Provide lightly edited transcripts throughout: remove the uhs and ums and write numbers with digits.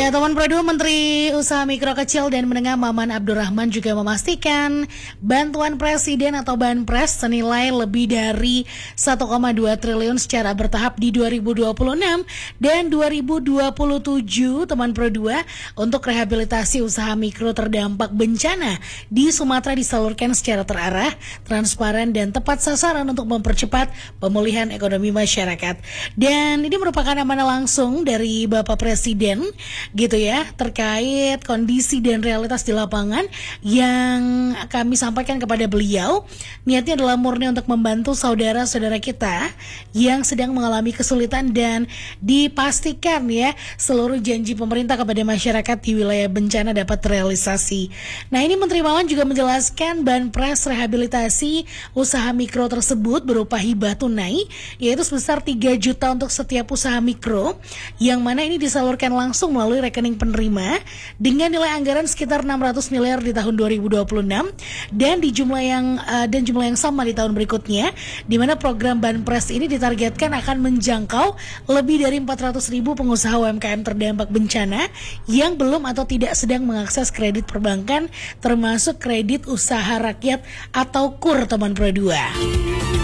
Ya, teman Pro 2 Menteri Usaha Mikro Kecil dan Menengah Maman Abdurrahman juga memastikan bantuan presiden atau Banpres senilai lebih dari 1,2 triliun secara bertahap di 2026 dan 2027 teman Pro 2 untuk rehabilitasi usaha mikro terdampak bencana di Sumatera disalurkan secara terarah, transparan dan tepat sasaran untuk mempercepat pemulihan ekonomi masyarakat. Dan ini merupakan amanah langsung dari Bapak Presiden gitu ya, terkait kondisi dan realitas di lapangan yang kami sampaikan kepada beliau. Niatnya adalah murni untuk membantu saudara-saudara kita yang sedang mengalami kesulitan dan dipastikan ya seluruh janji pemerintah kepada masyarakat di wilayah bencana dapat terrealisasi. Nah, ini Menteri Maman juga menjelaskan Banpres rehabilitasi usaha mikro tersebut berupa hibah tunai, yaitu sebesar 3 juta untuk setiap usaha mikro, yang mana ini disalurkan langsung melalui rekening penerima dengan nilai anggaran sekitar 600 miliar di tahun 2026 dan di jumlah yang sama di tahun berikutnya, di mana program Banpres ini ditargetkan akan menjangkau lebih dari 400.000 pengusaha UMKM terdampak bencana yang belum atau tidak sedang mengakses kredit perbankan, termasuk kredit usaha rakyat atau KUR teman Pro 2.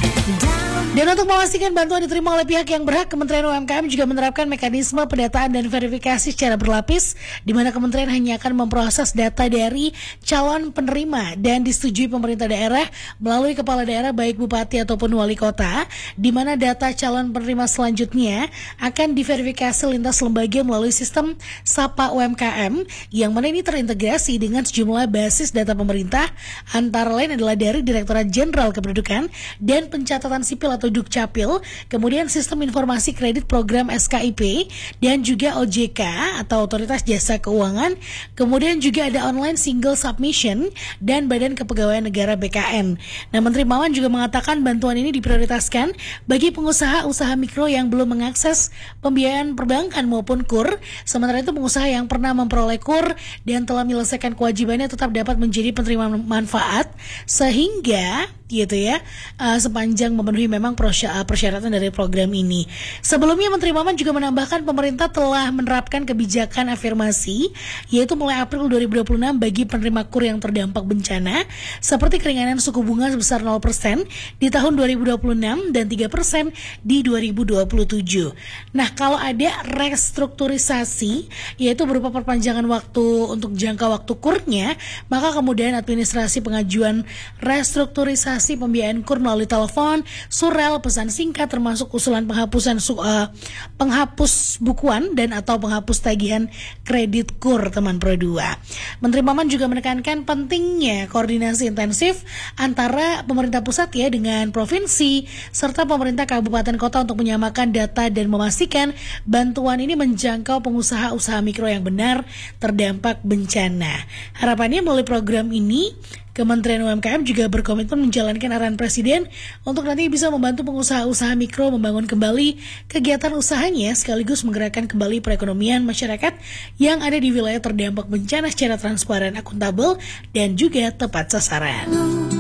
Dan untuk memastikan bantuan diterima oleh pihak yang berhak, Kementerian UMKM juga menerapkan mekanisme pendataan dan verifikasi secara berlapis, di mana kementerian hanya akan memproses data dari calon penerima dan disetujui pemerintah daerah melalui kepala daerah baik bupati ataupun wali kota, di mana data calon penerima selanjutnya akan diverifikasi lintas lembaga melalui sistem Sapa UMKM, yang mana ini terintegrasi dengan sejumlah basis data pemerintah, antara lain adalah dari Direktorat Jenderal Kependudukan dan Pencatatan Sipil atau Dukcapil, kemudian Sistem Informasi Kredit Program SKIP, dan juga OJK atau Otoritas Jasa Keuangan, kemudian juga ada Online Single Submission dan Badan Kepegawaian Negara BKN. Nah, Menteri Maman juga mengatakan bantuan ini diprioritaskan bagi pengusaha usaha mikro yang belum mengakses pembiayaan perbankan maupun KUR, sementara itu pengusaha yang pernah memperoleh KUR dan telah menyelesaikan kewajibannya tetap dapat menjadi penerima manfaat, sehingga gitu ya, sepanjang memenuhi memang persyaratan dari program ini. Sebelumnya Menteri Maman juga menambahkan pemerintah telah menerapkan kebijakan afirmasi, yaitu mulai April 2026 bagi penerima KUR yang terdampak bencana, seperti keringanan suku bunga sebesar 0% di tahun 2026 dan 3% di 2027. Nah, kalau ada restrukturisasi, yaitu berupa perpanjangan waktu untuk jangka waktu KUR-nya, maka kemudian administrasi pengajuan restrukturisasi pembiayaan KUR melalui telepon, surel, pesan singkat, termasuk usulan penghapusan penghapus bukuan dan atau penghapus tagihan kredit KUR teman Pro 2. Menteri Maman juga menekankan pentingnya koordinasi intensif antara pemerintah pusat ya dengan provinsi serta pemerintah kabupaten kota untuk menyamakan data dan memastikan bantuan ini menjangkau pengusaha usaha mikro yang benar terdampak bencana. Harapannya melalui program ini Kementerian UMKM juga berkomitmen menjalankan arahan Presiden untuk nanti bisa membantu pengusaha-usaha mikro membangun kembali kegiatan usahanya sekaligus menggerakkan kembali perekonomian masyarakat yang ada di wilayah terdampak bencana secara transparan, akuntabel, dan juga tepat sasaran.